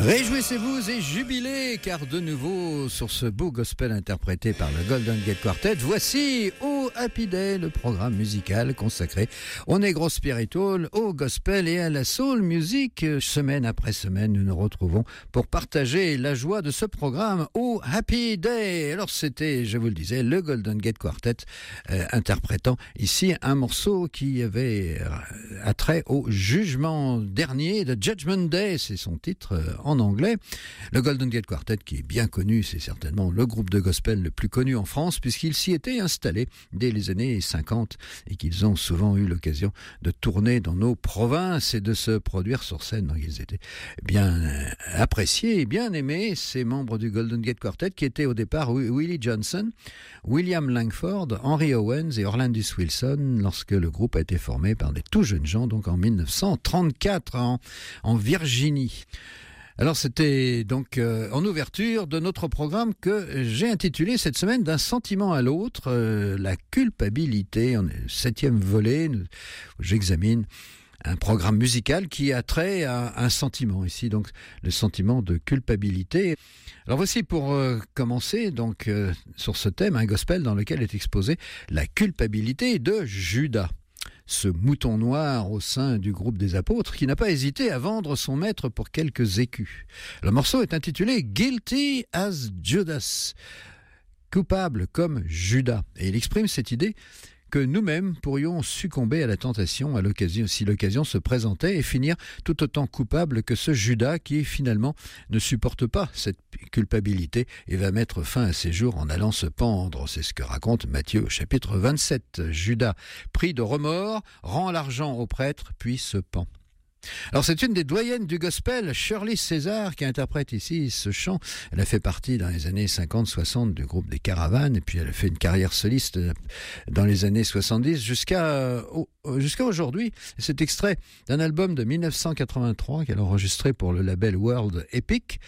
Réjouissez-vous et jubilez, car de nouveau, sur ce beau gospel interprété par le Golden Gate Quartet, voici Oh Happy Day, le programme musical consacré au negro spiritual, au gospel et à la soul music. Semaine après semaine, nous nous retrouvons pour partager la joie de ce programme Oh Happy Day. Alors c'était, je vous le disais, le Golden Gate Quartet interprétant ici un morceau qui avait attrait au jugement dernier, de Judgment Day, c'est son titre en anglais. Le Golden Gate Quartet, qui est bien connu, c'est certainement le groupe de gospel le plus connu en France, puisqu'ils s'y étaient installés dès les années 50 et qu'ils ont souvent eu l'occasion de tourner dans nos provinces et de se produire sur scène. Donc ils étaient bien appréciés et bien aimés, ces membres du Golden Gate Quartet, qui étaient au départ Willie Johnson, William Langford, Henry Owens et Orlandus Wilson, lorsque le groupe a été formé par des tout jeunes gens, donc en 1934 en Virginie. Alors c'était donc en ouverture de notre programme que j'ai intitulé cette semaine d'un sentiment à l'autre, la culpabilité. On est le 7e volet où j'examine un programme musical qui a trait à un sentiment ici, donc le sentiment de culpabilité. Alors voici pour commencer donc sur ce thème un gospel dans lequel est exposée la culpabilité de Judas, ce mouton noir au sein du groupe des apôtres qui n'a pas hésité à vendre son maître pour quelques écus. Le morceau est intitulé « Guilty as Judas », coupable comme Judas. Et il exprime cette idée que nous-mêmes pourrions succomber à la tentation à l'occasion, si l'occasion se présentait, et finir tout autant coupable que ce Judas qui finalement ne supporte pas cette culpabilité et va mettre fin à ses jours en allant se pendre. C'est ce que raconte Matthieu au chapitre 27. Judas, pris de remords, rend l'argent au prêtre puis se pend. Alors c'est une des doyennes du gospel, Shirley César, qui interprète ici ce chant. Elle a fait partie dans les années 50-60 du groupe des Caravanes, et puis elle a fait une carrière soliste dans les années 70 jusqu'à aujourd'hui. C'est extrait d'un album de 1983 qu'elle a enregistré pour le label World Epic,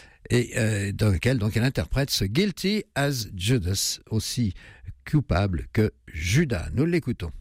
et dans lequel donc elle interprète ce Guilty as Judas, aussi coupable que Judas. Nous l'écoutons.